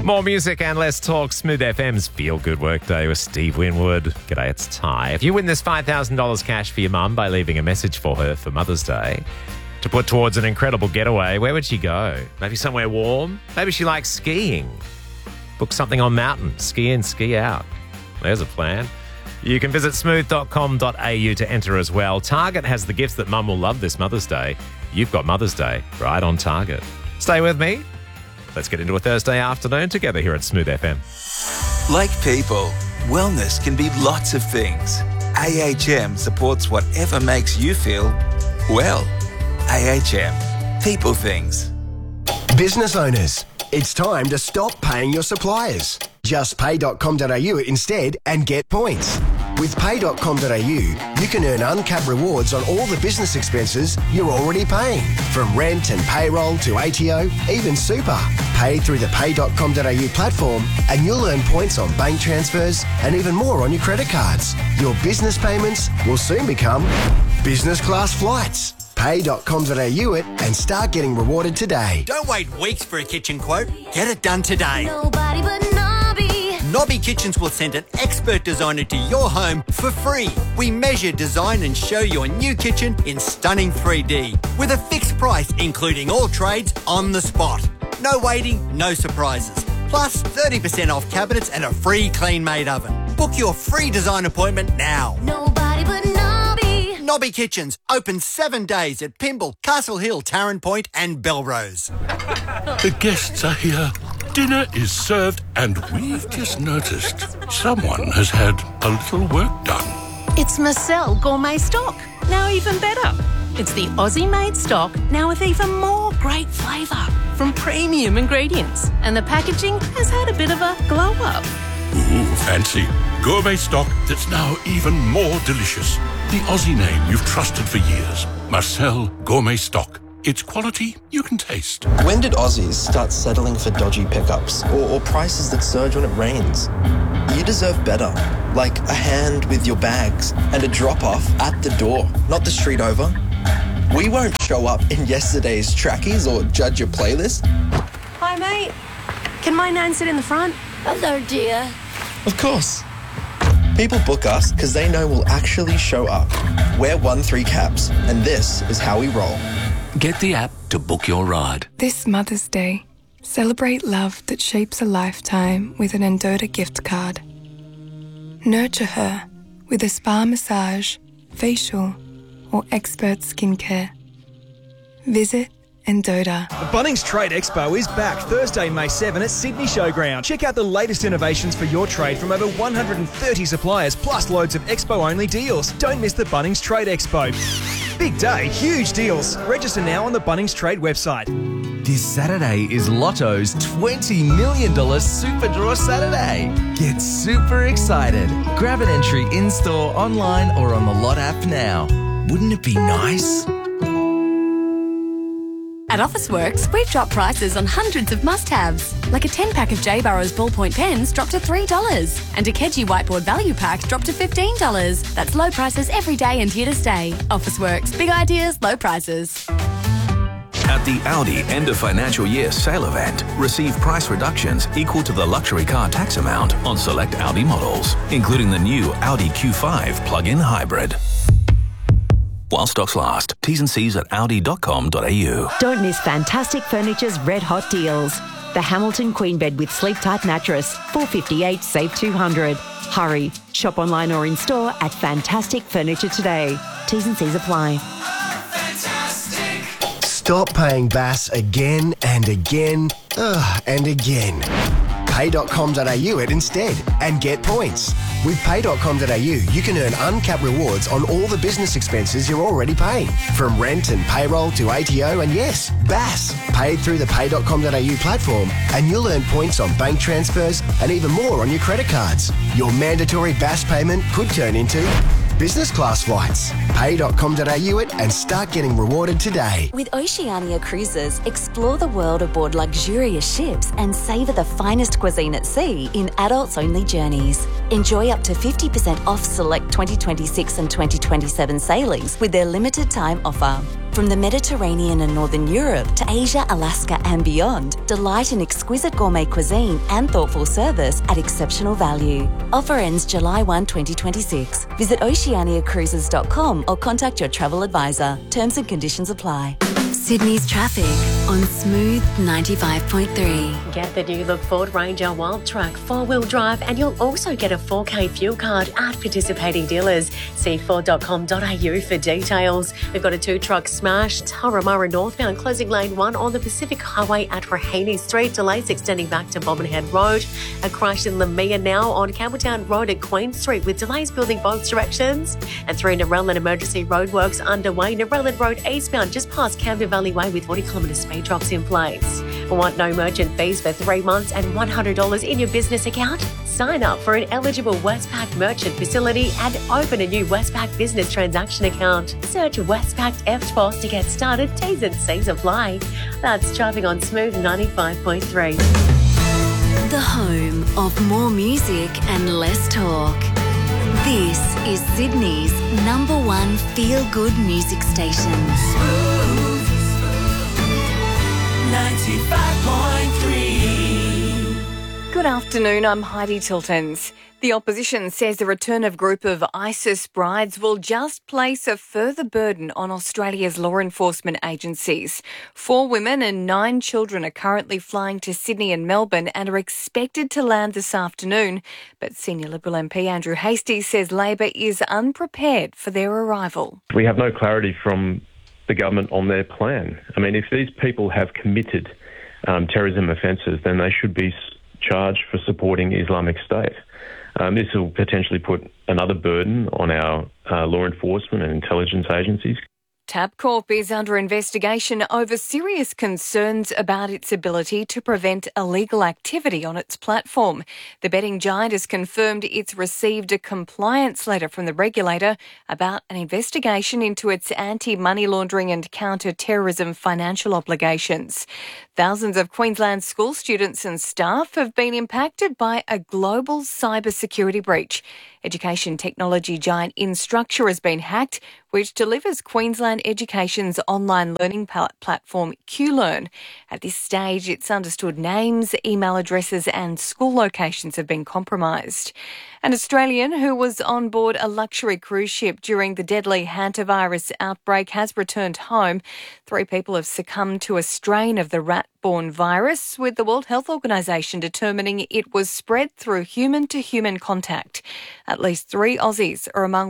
More music and less talk. Smooth FM's Feel Good Workday with Steve Winwood. G'day, it's Ty. If you win this $5,000 cash for your mum by leaving a message for her for Mother's Day to put towards an incredible getaway, where would she go? Maybe somewhere warm? Maybe she likes skiing. Book something on mountain. Ski in, ski out. There's a plan. You can visit smooth.com.au to enter as well. Target has the gifts that mum will love this Mother's Day. You've got Mother's Day right on target. Stay with me. Let's get into a Thursday afternoon together here at Smooth FM. Like people, wellness can be lots of things. AHM supports whatever makes you feel well. AHM. People things. Business owners, it's time to stop paying your suppliers. Just pay.com.au instead and get points. With pay.com.au, you can earn uncapped rewards on all the business expenses you're already paying. From rent and payroll to ATO, even super. Pay through the pay.com.au platform and you'll earn points on bank transfers and even more on your credit cards. Your business payments will soon become business class flights. Pay.com.au it and start getting rewarded today. Don't wait weeks for a kitchen quote. Get it done today. Nobody but Nobby. Nobby Kitchens will send an expert designer to your home for free. We measure, design and show your new kitchen in stunning 3D with a fixed price including all trades on the spot. No waiting, no surprises. Plus 30% off cabinets and a free clean-made oven. Book your free design appointment now. Nobody but Nobby. Nobby Kitchens, open 7 days at Pymble, Castle Hill, Tarrant Point and Belrose. The guests are here. Dinner is served and we've just noticed someone has had a little work done. It's Marcel Gourmet Stock, now even better. It's the Aussie-made stock, now with even more great flavour from premium ingredients. And the packaging has had a bit of a glow-up. Ooh, fancy. Gourmet stock that's now even more delicious. The Aussie name you've trusted for years. Marcel Gourmet Stock. It's quality you can taste. When did Aussies start settling for dodgy pickups or prices that surge when it rains? You deserve better, like a hand with your bags and a drop-off at the door, not the street over. We won't show up in yesterday's trackies or judge your playlist. Hi, mate. Can my nan sit in the front? Hello, dear. Of course. People book us because they know we'll actually show up. We're 1-3 Cabs, and this is how we roll. Get the app to book your ride. This Mother's Day, celebrate love that shapes a lifetime with an Endota gift card. Nurture her with a spa massage, facial, or expert skincare. Visit Endota. The Bunnings Trade Expo is back Thursday, May 7 at Sydney Showground. Check out the latest innovations for your trade from over 130 suppliers, plus loads of expo-only deals. Don't miss the Bunnings Trade Expo. Big day, huge deals. Register now on the Bunnings Trade website. This Saturday is Lotto's $20 million Super Draw Saturday. Get super excited. Grab an entry in-store, online or on the Lot app now. Wouldn't it be nice? At Officeworks, we've dropped prices on hundreds of must-haves, like a 10-pack of J. Burrows ballpoint pens dropped to $3 and a Kedgie whiteboard value pack dropped to $15. That's low prices every day and here to stay. Officeworks, big ideas, low prices. At the Audi end of financial year sale event, receive price reductions equal to the luxury car tax amount on select Audi models, including the new Audi Q5 plug-in hybrid. While stocks last. T's and C's at audi.com.au. Don't miss Fantastic Furniture's red hot deals. The Hamilton Queen Bed with Sleep Tight Mattress, $458, save $200. Hurry. Shop online or in store at Fantastic Furniture today. T's and C's apply. Stop paying BAS again and again and again. Pay.com.au it instead and get points. With Pay.com.au, you can earn uncapped rewards on all the business expenses you're already paying. From rent and payroll to ATO and yes, BAS. Paid through the Pay.com.au platform and you'll earn points on bank transfers and even more on your credit cards. Your mandatory BAS payment could turn into business class flights. Pay.com.au it and start getting rewarded today. With Oceania Cruises, explore the world aboard luxurious ships and savour the finest cuisine at sea in adults-only journeys. Enjoy up to 50% off select 2026 and 2027 sailings with their limited time offer. From the Mediterranean and Northern Europe to Asia, Alaska and beyond, delight in exquisite gourmet cuisine and thoughtful service at exceptional value. Offer ends July 1, 2026. Visit oceaniacruises.com or contact your travel advisor. Terms and conditions apply. Sydney's traffic on Smooth 95.3. Get the new look Ford Ranger Wild Track 4-wheel drive and you'll also get a 4K fuel card at participating dealers. See Ford.com.au for details. We've got a 2-truck smash, Turramurra northbound, closing lane 1 on the Pacific Highway at Raheny Street. Delays extending back to Bobbin Head Road. A crash in Lamia now on Campbelltown Road at Queen Street with delays building both directions. And 3 Narellan emergency roadworks underway. Narellan Road eastbound just past Camden Valley Way with 40km speed drops in place. Want no merchant fees for 3 months and $100 in your business account? Sign up for an eligible Westpac merchant facility and open a new Westpac business transaction account. Search Westpac EFTPOS to get started. T's and C's apply. That's traffic on Smooth 95.3. The home of more music and less talk. This is Sydney's #1 feel-good music station. 95.3. Good afternoon, I'm Heidi Tiltons. The opposition says the return of a group of ISIS brides will just place a further burden on Australia's law enforcement agencies. 4 women and 9 children are currently flying to Sydney and Melbourne and are expected to land this afternoon. But Senior Liberal MP Andrew Hastie says Labor is unprepared for their arrival. We have no clarity from the government on their plan. I mean, if these people have committed terrorism offences, then they should be charged for supporting Islamic State. This will potentially put another burden on our law enforcement and intelligence agencies. Tabcorp is under investigation over serious concerns about its ability to prevent illegal activity on its platform. The betting giant has confirmed it's received a compliance letter from the regulator about an investigation into its anti-money laundering and counter-terrorism financial obligations. Thousands of Queensland school students and staff have been impacted by a global cybersecurity breach. Education technology giant Instructure has been hacked, which delivers Queensland Education's online learning platform QLearn. At this stage, it's understood names, email addresses and school locations have been compromised. An Australian who was on board a luxury cruise ship during the deadly hantavirus outbreak has returned home. 3 people have succumbed to a strain of the rat-borne virus, with the World Health Organisation determining it was spread through human-to-human contact. At least 3 Aussies are among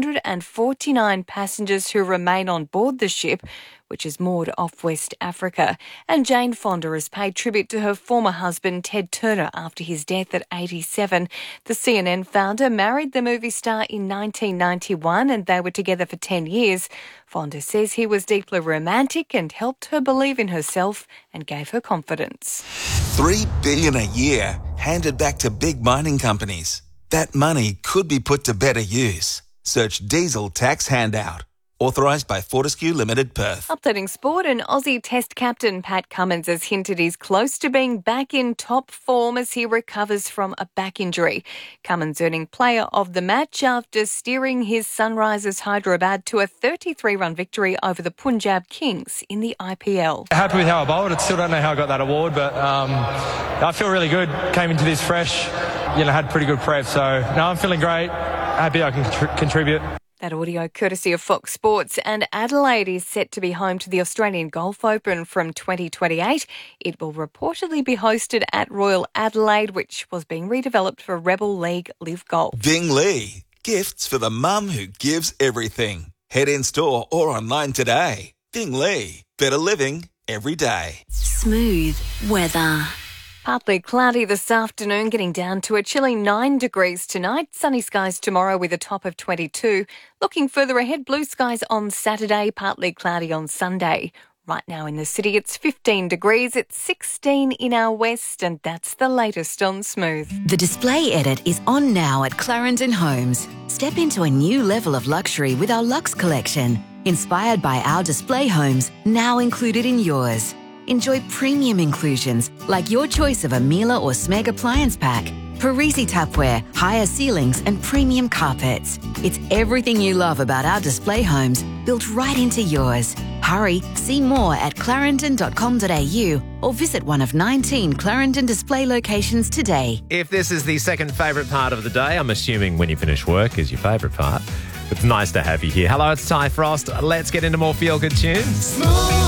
149 passengers who remain on board the ship, which is moored off West Africa. And Jane Fonda has paid tribute to her former husband, Ted Turner, after his death at 87. The CNN founder married the movie star in 1991 and they were together for 10 years. Fonda says he was deeply romantic and helped her believe in herself and gave her confidence. $3 billion a year handed back to big mining companies. That money could be put to better use. Search Diesel Tax Handout. Authorised by Fortescue Limited Perth. Updating sport, and Aussie Test captain Pat Cummins has hinted he's close to being back in top form as he recovers from a back injury. Cummins earning player of the match after steering his Sunrisers Hyderabad to a 33-run victory over the Punjab Kings in the IPL. Happy with how I bowled. I still don't know how I got that award, but I feel really good. Came into this fresh, had pretty good prep. So, no, I'm feeling great. Happy I can contribute. That audio courtesy of Fox Sports. And Adelaide is set to be home to the Australian Golf Open from 2028. It will reportedly be hosted at Royal Adelaide, which was being redeveloped for Rebel League Live Golf. Bing Lee. Gifts for the mum who gives everything. Head in store or online today. Bing Lee. Better living every day. Smooth weather. Partly cloudy this afternoon, getting down to a chilly 9 degrees tonight. Sunny skies tomorrow with a top of 22. Looking further ahead, blue skies on Saturday, partly cloudy on Sunday. Right now in the city, it's 15 degrees. It's 16 in our west, and that's the latest on Smooth. The display edit is on now at Clarendon Homes. Step into a new level of luxury with our Luxe collection, inspired by our display homes, now included in yours. Enjoy premium inclusions like your choice of a Miele or Smeg appliance pack, Parisi tapware, higher ceilings and premium carpets. It's everything you love about our display homes built right into yours. Hurry, see more at clarendon.com.au or visit one of 19 Clarendon display locations today. If this is the second favourite part of the day, I'm assuming when you finish work is your favourite part. It's nice to have you here. Hello, it's Ty Frost. Let's get into more feel-good tunes.